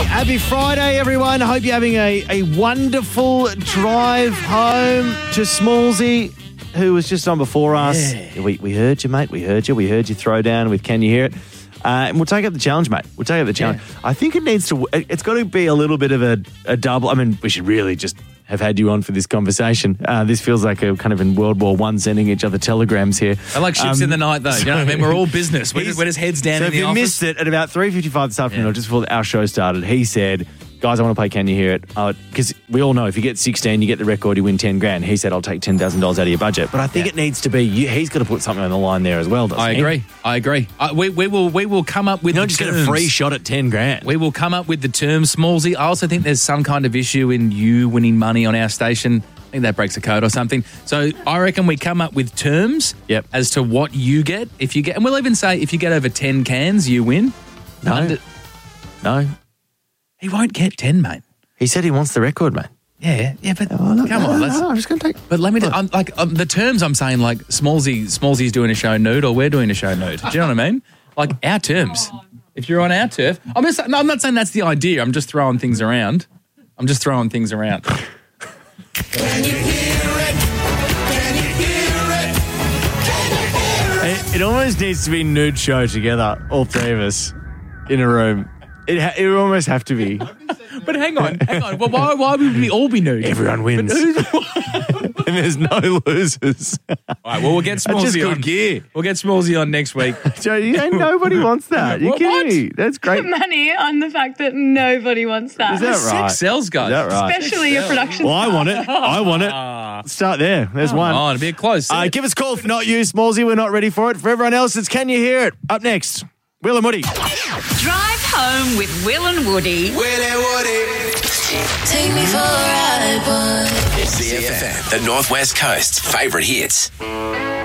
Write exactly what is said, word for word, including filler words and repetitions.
Happy Friday, everyone. Hope you're having a, a wonderful drive home to Smallsy, who was just on before us. Yeah. We, we heard you, mate. We heard you. We heard you throw down with Can You Hear It? Uh, and we'll take up the challenge, mate. We'll take up the challenge. Yeah. I think it needs to, it's got to be a little bit of a, a double. I mean, we should really just have had you on for this conversation. Uh, this feels like a kind of in World War One sending each other telegrams here. I like ships Um, in the night, though. You know what I mean? We're all business. We're, He's- we're just heads down So in if the you office. missed it, at about three fifty-five this afternoon, Yeah. or just before our show started, he said, guys, I want to play Can You Hear It? Because we all know if you get sixteen, you get the record, you win ten grand. He said, I'll take ten thousand dollars out of your budget. But I think Yeah. it needs to be, you, he's got to put something on the line there as well, doesn't I he? agree. I agree. I, we, we will we will come up with You the don't just get a terms. free shot at ten grand. We will come up with the term Smallsy. I also think there's some kind of issue in you winning money on our station. I think that breaks a code or something. So I reckon we come up with terms Yep. as to what you get. If you get, and we'll even say if you get over ten cans, you win. No. Under- No. he won't get ten, mate. He said he wants the record, mate. Yeah, yeah, but Oh, look, come no, on, no, let's. no, I'm just going to take... But let me, I'm like um, the terms I'm saying, like Smallsy, Smallsy's doing a show nude, or we're doing a show nude. Do you know what I mean? Like our terms. If you're on our turf, I'm just. No, I'm not saying that's the idea. I'm just throwing things around. I'm just throwing things around. Can you hear it? Can you hear it? Can you hear it? It, it almost needs to be nude show together, all three of us, in a room. It, ha- it would almost have to be. But hang on, hang on. Well, why, why would we all be nude? Everyone wins. and there's no losers. All right, well, we'll get That's just Smallsy good on. gear. We'll get Smallsy on next week. Joe, you know, nobody wants that. You What? kidding me? That's great. Money on the fact that nobody wants that. Is that right? Sex sells, guys. Is that right? Especially your production. Well, I want it. I want it. Start there. There's one. Oh, it'll be close. Uh, give us a call if not you, Smallsy. We're not ready for it. For everyone else, it's Can You Hear It? Up next, Will and Woody. Drive home with Will and Woody. Will and Woody. Take me for a ride, boy. C F M, the Northwest Coast's favourite hits.